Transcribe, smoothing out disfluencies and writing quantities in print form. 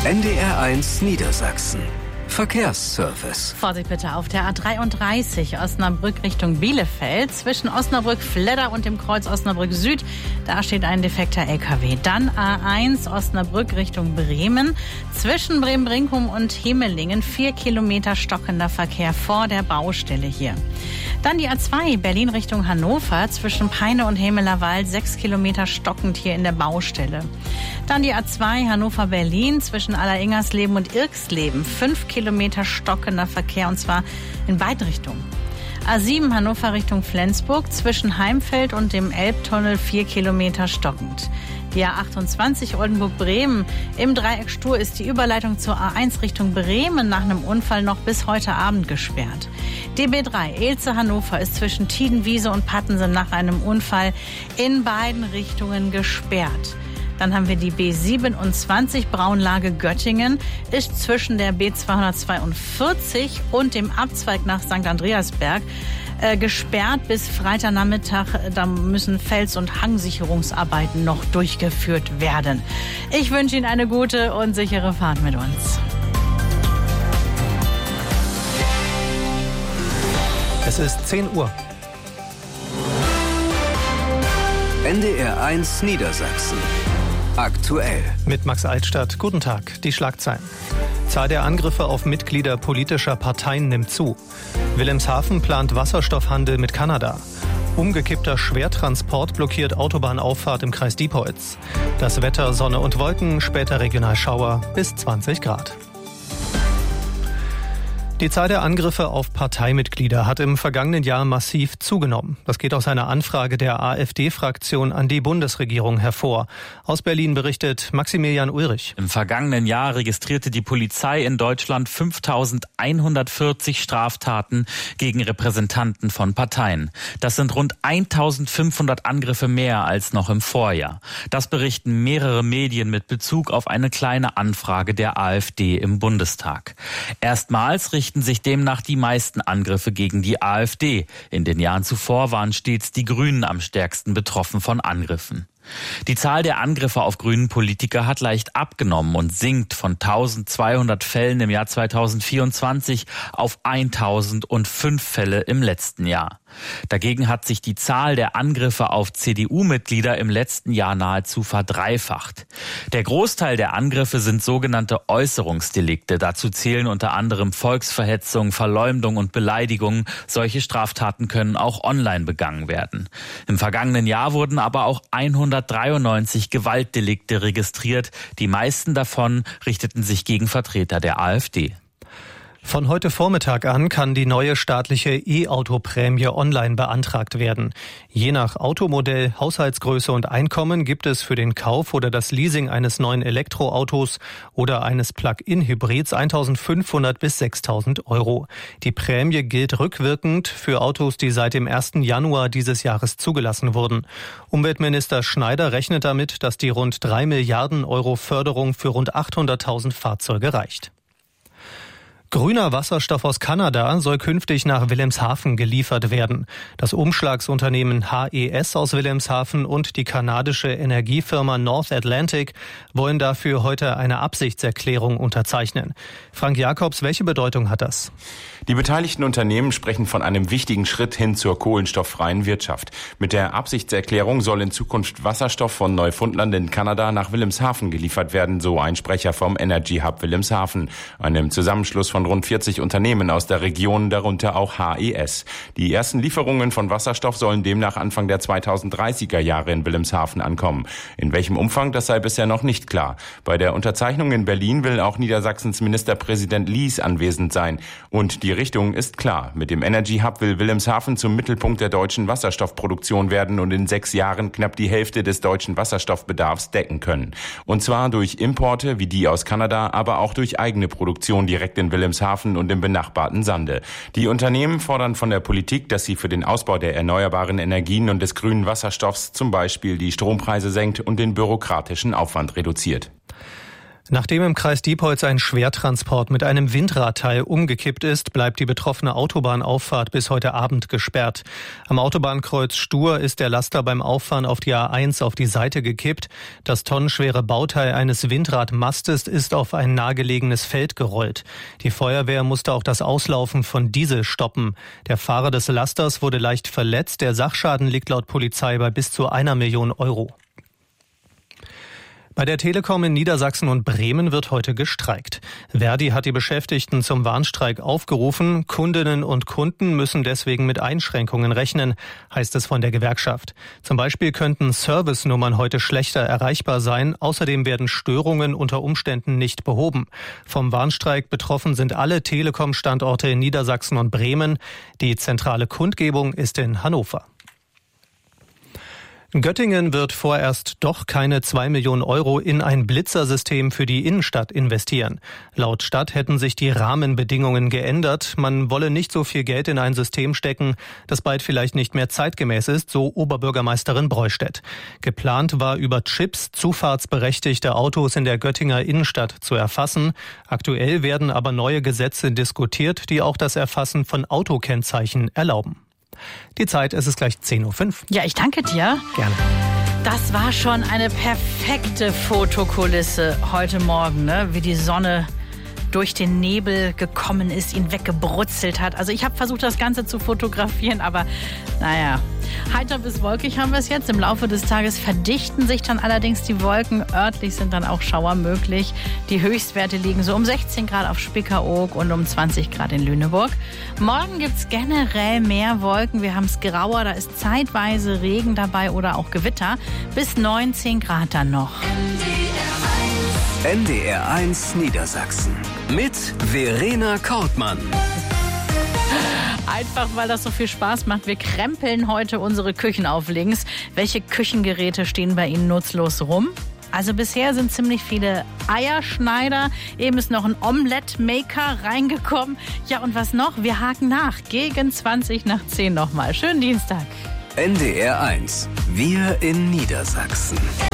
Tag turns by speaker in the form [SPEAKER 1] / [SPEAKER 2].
[SPEAKER 1] NDR1 Niedersachsen. Verkehrsservice.
[SPEAKER 2] Vorsicht bitte auf der A33 Osnabrück Richtung Bielefeld. Zwischen Osnabrück-Fledder und dem Kreuz Osnabrück Süd, da steht ein defekter LKW. Dann A1 Osnabrück Richtung Bremen. Zwischen Bremen-Brinkum und Hemelingen 4 Kilometer stockender Verkehr vor der Baustelle hier. Dann die A2 Berlin Richtung Hannover. Zwischen Peine und Hemelerwald 6 Kilometer stockend hier in der Baustelle. Dann die A2 Hannover-Berlin zwischen Alleringers-Leben und Irksleben 5 Kilometer stockender Verkehr, und zwar in beide Richtungen. A7 Hannover Richtung Flensburg zwischen Heimfeld und dem Elbtunnel 4 Kilometer stockend. Die A28 Oldenburg-Bremen im Dreieck Stur ist die Überleitung zur A1 Richtung Bremen nach einem Unfall noch bis heute Abend gesperrt. DB3 Elze Hannover ist zwischen Tiedenwiese und Pattensen nach einem Unfall in beiden Richtungen gesperrt. Dann haben wir die B27 Braunlage Göttingen, ist zwischen der B242 und dem Abzweig nach St. Andreasberg gesperrt bis Freitagnachmittag. Da müssen Fels- und Hangsicherungsarbeiten noch durchgeführt werden. Ich wünsche Ihnen eine gute und sichere Fahrt mit uns.
[SPEAKER 3] Es ist 10 Uhr.
[SPEAKER 1] NDR1 Niedersachsen. Aktuell.
[SPEAKER 3] Mit Max Altstadt. Guten Tag. Die Schlagzeilen. Zahl der Angriffe auf Mitglieder politischer Parteien nimmt zu. Wilhelmshaven plant Wasserstoffhandel mit Kanada. Umgekippter Schwertransport blockiert Autobahnauffahrt im Kreis Diepholz. Das Wetter Sonne und Wolken, später Regionalschauer bis 20 Grad. Die Zahl der Angriffe auf Parteimitglieder hat im vergangenen Jahr massiv zugenommen. Das geht aus einer Anfrage der AfD-Fraktion an die Bundesregierung hervor. Aus Berlin berichtet Maximilian Ulrich.
[SPEAKER 4] Im vergangenen Jahr registrierte die Polizei in Deutschland 5.140 Straftaten gegen Repräsentanten von Parteien. Das sind rund 1.500 Angriffe mehr als noch im Vorjahr. Das berichten mehrere Medien mit Bezug auf eine kleine Anfrage der AfD im Bundestag. Erstmals richten sich demnach die meisten Angriffe gegen die AfD. In den Jahren zuvor waren stets die Grünen am stärksten betroffen von Angriffen. Die Zahl der Angriffe auf grünen Politiker hat leicht abgenommen und sinkt von 1.200 Fällen im Jahr 2024 auf 1.005 Fälle im letzten Jahr. Dagegen hat sich die Zahl der Angriffe auf CDU-Mitglieder im letzten Jahr nahezu verdreifacht. Der Großteil der Angriffe sind sogenannte Äußerungsdelikte. Dazu zählen unter anderem Volksverhetzung, Verleumdung und Beleidigung. Solche Straftaten können auch online begangen werden. Im vergangenen Jahr wurden aber auch 193 Gewaltdelikte registriert. Die meisten davon richteten sich gegen Vertreter der AfD.
[SPEAKER 3] Von heute Vormittag an kann die neue staatliche E-Auto-Prämie online beantragt werden. Je nach Automodell, Haushaltsgröße und Einkommen gibt es für den Kauf oder das Leasing eines neuen Elektroautos oder eines Plug-in-Hybrids 1.500 bis 6.000 Euro. Die Prämie gilt rückwirkend für Autos, die seit dem 1. Januar dieses Jahres zugelassen wurden. Umweltminister Schneider rechnet damit, dass die rund 3 Milliarden Euro Förderung für rund 800.000 Fahrzeuge reicht. Grüner Wasserstoff aus Kanada soll künftig nach Wilhelmshaven geliefert werden. Das Umschlagsunternehmen HES aus Wilhelmshaven und die kanadische Energiefirma North Atlantic wollen dafür heute eine Absichtserklärung unterzeichnen. Frank Jakobs, welche Bedeutung hat das?
[SPEAKER 5] Die beteiligten Unternehmen sprechen von einem wichtigen Schritt hin zur kohlenstofffreien Wirtschaft. Mit der Absichtserklärung soll in Zukunft Wasserstoff von Neufundland in Kanada nach Wilhelmshaven geliefert werden, so ein Sprecher vom Energy Hub Wilhelmshaven, einem Zusammenschluss von rund 40 Unternehmen aus der Region, darunter auch HES. Die ersten Lieferungen von Wasserstoff sollen demnach Anfang der 2030er Jahre in Wilhelmshaven ankommen. In welchem Umfang, das sei bisher noch nicht klar. Bei der Unterzeichnung in Berlin will auch Niedersachsens Ministerpräsident Lies anwesend sein. Und die Richtung ist klar. Mit dem Energy Hub will Wilhelmshaven zum Mittelpunkt der deutschen Wasserstoffproduktion werden und in 6 Jahren knapp die Hälfte des deutschen Wasserstoffbedarfs decken können. Und zwar durch Importe wie die aus Kanada, aber auch durch eigene Produktion direkt in Wilhelmshaven und im benachbarten Sande. Die Unternehmen fordern von der Politik, dass sie für den Ausbau der erneuerbaren Energien und des grünen Wasserstoffs zum Beispiel die Strompreise senkt und den bürokratischen Aufwand reduziert.
[SPEAKER 3] Nachdem im Kreis Diepholz ein Schwertransport mit einem Windradteil umgekippt ist, bleibt die betroffene Autobahnauffahrt bis heute Abend gesperrt. Am Autobahnkreuz Stur ist der Laster beim Auffahren auf die A1 auf die Seite gekippt. Das tonnenschwere Bauteil eines Windradmastes ist auf ein nahegelegenes Feld gerollt. Die Feuerwehr musste auch das Auslaufen von Diesel stoppen. Der Fahrer des Lasters wurde leicht verletzt. Der Sachschaden liegt laut Polizei bei bis zu 1 Million Euro. Bei der Telekom in Niedersachsen und Bremen wird heute gestreikt. Verdi hat die Beschäftigten zum Warnstreik aufgerufen. Kundinnen und Kunden müssen deswegen mit Einschränkungen rechnen, heißt es von der Gewerkschaft. Zum Beispiel könnten Servicenummern heute schlechter erreichbar sein. Außerdem werden Störungen unter Umständen nicht behoben. Vom Warnstreik betroffen sind alle Telekom-Standorte in Niedersachsen und Bremen. Die zentrale Kundgebung ist in Hannover. Göttingen wird vorerst doch keine 2 Millionen Euro in ein Blitzersystem für die Innenstadt investieren. Laut Stadt hätten sich die Rahmenbedingungen geändert. Man wolle nicht so viel Geld in ein System stecken, das bald vielleicht nicht mehr zeitgemäß ist, so Oberbürgermeisterin Breustedt. Geplant war, über Chips zufahrtsberechtigte Autos in der Göttinger Innenstadt zu erfassen. Aktuell werden aber neue Gesetze diskutiert, die auch das Erfassen von Autokennzeichen erlauben. Die Zeit, es ist gleich 10:05 Uhr.
[SPEAKER 2] Ja, ich danke dir.
[SPEAKER 3] Gerne.
[SPEAKER 2] Das war schon eine perfekte Fotokulisse heute Morgen, ne? Wie die Sonne durch den Nebel gekommen ist, ihn weggebrutzelt hat. Also ich habe versucht, das Ganze zu fotografieren, aber naja, heiter bis wolkig haben wir es jetzt. Im Laufe des Tages verdichten sich dann allerdings die Wolken. Örtlich sind dann auch Schauer möglich. Die Höchstwerte liegen so um 16 Grad auf Spickeroog und um 20 Grad in Lüneburg. Morgen gibt es generell mehr Wolken. Wir haben es grauer, da ist zeitweise Regen dabei oder auch Gewitter. Bis 19 Grad dann noch.
[SPEAKER 1] NDR1 Niedersachsen mit Verena Kortmann.
[SPEAKER 2] Einfach, weil das so viel Spaß macht. Wir krempeln heute unsere Küchen auf links. Welche Küchengeräte stehen bei Ihnen nutzlos rum? Also bisher sind ziemlich viele Eierschneider. Eben ist noch ein Omelette-Maker reingekommen. Ja, und was noch? Wir haken nach. Gegen 20:10 nochmal. Schönen Dienstag.
[SPEAKER 1] NDR1. Wir in Niedersachsen.